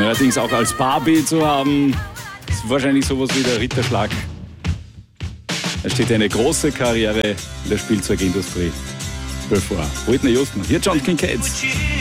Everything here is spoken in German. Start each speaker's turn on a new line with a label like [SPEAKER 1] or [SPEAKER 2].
[SPEAKER 1] Neuerdings auch als Barbie zu haben, ist wahrscheinlich sowas wie der Ritterschlag. Es steht eine große Karriere in der Spielzeugindustrie bevor. Whitney Houston, hier John Kincaid.